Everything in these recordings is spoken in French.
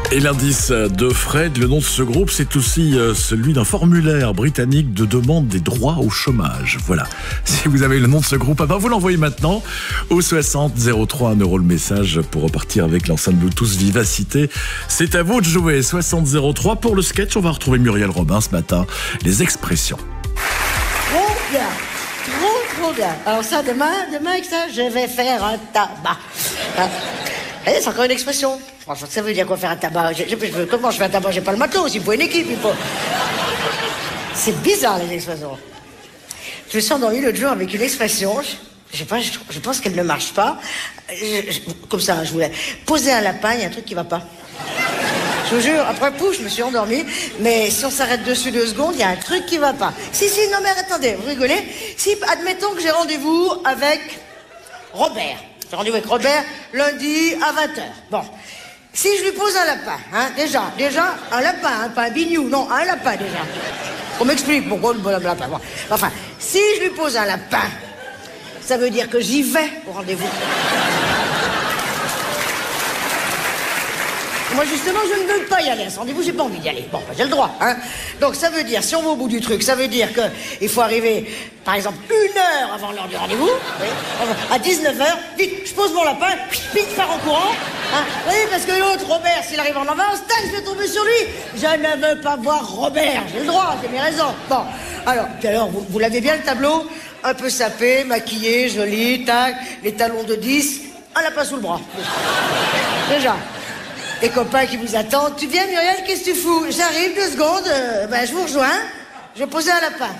Et l'indice de Fred, le nom de ce groupe, c'est aussi celui d'un formulaire britannique de demande des droits au chômage. Voilà. Si vous avez le nom de ce groupe, vous l'envoyez maintenant au 60 03 € le message pour repartir avec l'enceinte Bluetooth Vivacité. C'est à vous de jouer. 60 03 pour le sketch. On va retrouver Muriel Robin ce matin. Les expressions. Trop bien. Trop bien. Alors ça, demain avec ça, je vais faire un tabac. C'est encore une expression. Franchement, ça veut dire quoi faire un tabac? Comment je fais un tabac? J'ai pas le matos, il faut une équipe, il faut... C'est bizarre, les expressions. Je me suis endormi l'autre jour avec une expression, je sais pas, je pense qu'elle ne marche pas. Comme ça, je voulais poser un lapin, il y a un truc qui va pas. Je vous jure, après, pouf, je me suis endormi, mais si on s'arrête dessus 2 secondes, il y a un truc qui va pas. Si, non mais attendez, vous rigolez? Si, admettons que j'ai rendez-vous avec Robert. J'ai rendez-vous avec Robert lundi à 20h. Bon. Si je lui pose un lapin, hein, déjà, un lapin, hein, pas un bignou, non, un lapin déjà. On m'explique pourquoi le lapin. Bon. Enfin, si je lui pose un lapin, ça veut dire que j'y vais au rendez-vous. Moi, justement, je ne veux pas y aller à ce rendez-vous, j'ai pas envie d'y aller. Bon, j'ai le droit, hein. Donc, ça veut dire, si on va au bout du truc, ça veut dire qu'il faut arriver, par exemple, 1 heure avant l'heure du rendez-vous, oui, à 19h, vite, je pose mon lapin, vite, je pars en courant, hein. Oui, parce que l'autre, Robert, s'il arrive en avance, tac, je vais tomber sur lui. Je ne veux pas voir Robert, j'ai le droit, j'ai mes raisons. Bon, alors, vous l'avez bien, le tableau? Un peu sapé, maquillé, joli, tac, les talons de 10, un lapin sous le bras. Déjà. Les copains qui vous attendent. Tu viens, Muriel, qu'est-ce que tu fous? J'arrive, 2 secondes, je vous rejoins. Je vais poser un lapin.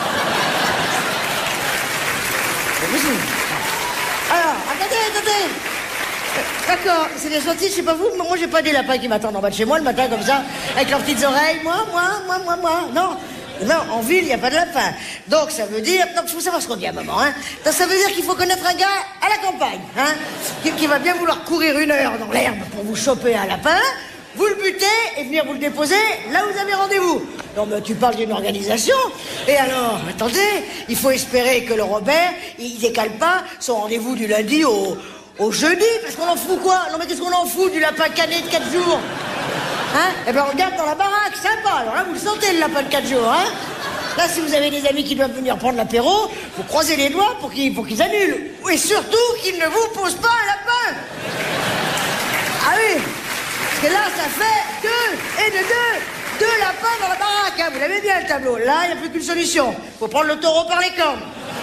Alors, attendez. D'accord, c'est des gentils, je sais pas vous, mais moi j'ai pas des lapins qui m'attendent en bas de chez moi le matin comme ça, avec leurs petites oreilles. Moi. Non, en ville, il n'y a pas de lapin. Donc, ça veut dire... Donc, il faut savoir ce qu'on dit à un moment, hein. Donc, ça veut dire qu'il faut connaître un gars à la campagne, hein, qui va bien vouloir courir 1 heure dans l'herbe pour vous choper un lapin, vous le buter et venir vous le déposer là où vous avez rendez-vous. Non, mais tu parles d'une organisation. Et alors, attendez, il faut espérer que le Robert, il décale pas son rendez-vous du lundi au jeudi, parce qu'on en fout quoi? Non, mais qu'est-ce qu'on en fout du lapin cané de 4 jours? Hein? Eh ben, on regarde dans la baraque, sympa. Alors là, vous le sentez, le lapin de 4 jours, hein? Là, si vous avez des amis qui doivent venir prendre l'apéro, vous croisez les doigts pour qu'ils annulent. Et surtout, qu'ils ne vous posent pas un lapin. Ah oui, parce que là, ça fait 2 lapins dans la baraque, hein? Vous l'avez bien, le tableau. Là, il n'y a plus qu'une solution. Faut prendre le taureau par les cornes.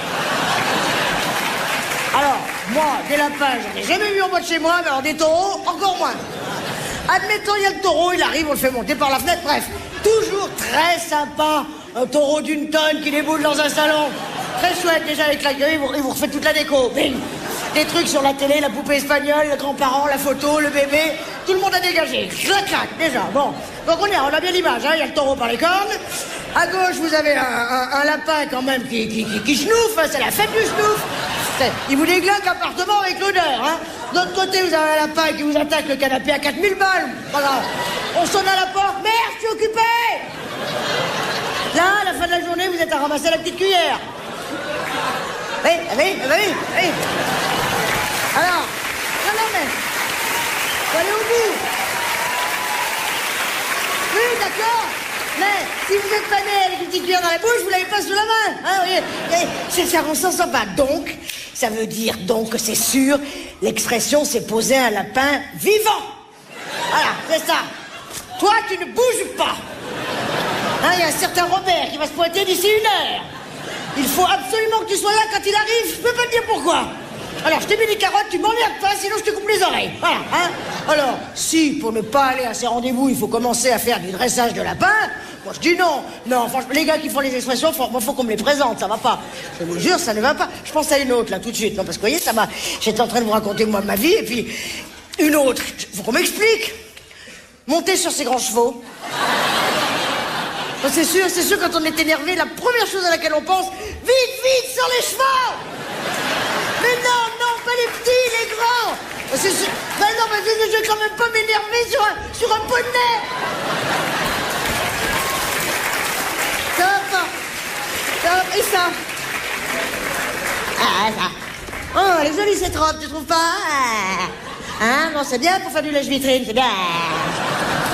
Alors, moi, des lapins, j'en ai jamais vu en bas de chez moi, mais alors des taureaux, encore moins. Admettons, il y a le taureau, il arrive, on le fait monter par la fenêtre, bref. Toujours très sympa, un taureau d'1 tonne qui déboule dans un salon. Très chouette, déjà avec la gueule, il vous refait toute la déco. Bing. Des trucs sur la télé, la poupée espagnole, les grands-parents, la photo, le bébé. Tout le monde a dégagé. Clac, déjà, bon. Donc on a bien l'image, hein, il y a le taureau par les cornes. À gauche, vous avez un lapin quand même qui chenouffe, hein, c'est la fête du chenouf. Il vous déglingue l'appartement avec l'odeur, hein. De l'autre côté, vous avez un lapin qui vous attaque le canapé à 4000 balles. Voilà. On sonne à la porte. Merde, je suis occupé. Là, à la fin de la journée, vous êtes à ramasser la petite cuillère. Oui. Alors, non, mais... faut aller au bout. Oui, d'accord. Mais si vous êtes pas né avec une petite cuillère dans la bouche, vous l'avez pas sous la main. Hein, oui. Ça rend ça sympa. Donc, ça veut dire donc que c'est sûr, l'expression c'est poser un lapin vivant. Voilà, c'est ça. Toi, tu ne bouges pas. Hein, il y a un certain Robert qui va se pointer d'ici 1 heure. Il faut absolument que tu sois là quand il arrive. Je peux pas te dire pourquoi. Alors, je t'ai mis des carottes, tu m'emmerdes pas, sinon je te coupe les oreilles. Voilà, hein. Alors, si, pour ne pas aller à ces rendez-vous, il faut commencer à faire du dressage de lapin, moi je dis non. Non, franchement, les gars qui font les expressions, faut qu'on me les présente, ça va pas. Je vous jure, ça ne va pas. Je pense à une autre, là, tout de suite. Non, parce que, vous voyez, j'étais en train de vous raconter, moi, ma vie, et puis, une autre. Faut qu'on m'explique. Monter sur ces grands chevaux. C'est sûr, quand on est énervé, la première chose à laquelle on pense, vite, sur les chevaux! Mais non, pas les petits, les grands! C'est sûr. Ben non, mais je vais quand même pas m'énerver sur un poney! Ça va pas. Et ça? Ah, ça. Oh, elle est jolie cette robe, tu trouves pas? Hein? Bon, c'est bien pour faire du lèche-vitrine, c'est bien.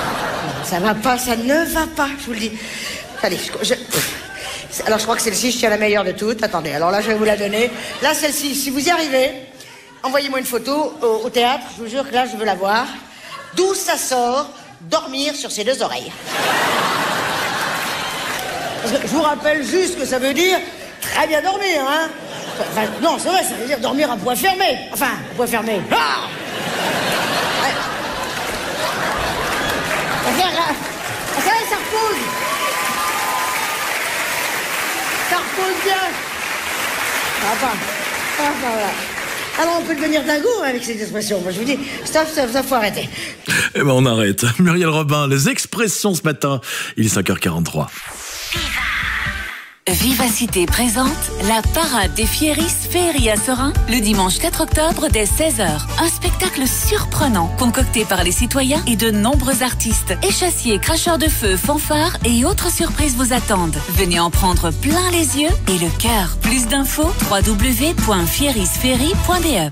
ça va pas, ça ne va pas, je vous le dis. Allez, alors je crois que celle-ci, je tiens la meilleure de toutes. Attendez, alors là, je vais vous la donner. Là, celle-ci, si vous y arrivez, envoyez-moi une photo au théâtre. Je vous jure que là, je veux la voir. D'où ça sort, dormir sur ses deux oreilles. Parce que je vous rappelle juste que ça veut dire très bien dormir, hein. Enfin, non, c'est vrai, ça veut dire dormir à poing fermé. Enfin, à poing fermé. Ah ouais. Ça repose. Ça repose bien. Enfin, voilà. Alors on peut devenir dingo avec ces expressions. Moi je vous dis, stop, ça faut arrêter. Eh ben on arrête. Muriel Robin, les expressions ce matin. Il est 5h43. Vivacité présente la parade des Fieris Féerie à Serein le dimanche 4 octobre dès 16h. Un spectacle surprenant concocté par les citoyens et de nombreux artistes. Échassiers, cracheurs de feu, fanfares et autres surprises vous attendent. Venez en prendre plein les yeux et le cœur. Plus d'infos www.fierisféerie.be.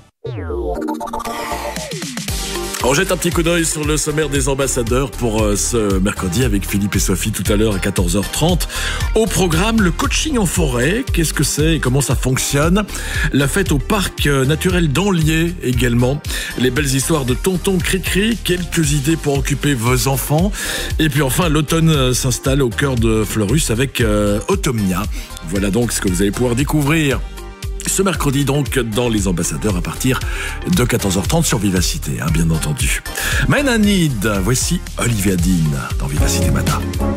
On jette un petit coup d'œil sur le sommaire des ambassadeurs pour ce mercredi avec Philippe et Sophie tout à l'heure à 14h30. Au programme, le coaching en forêt. Qu'est-ce que c'est et comment ça fonctionne? La fête au parc naturel d'Anlier également. Les belles histoires de Tonton Cricri. Quelques idées pour occuper vos enfants. Et puis enfin, l'automne s'installe au cœur de Fleurus avec Automnia. Voilà donc ce que vous allez pouvoir découvrir ce mercredi donc dans les ambassadeurs à partir de 14h30 sur Vivacité, hein, bien entendu. Mananid, voici Olivia Dean dans Vivacité Matin.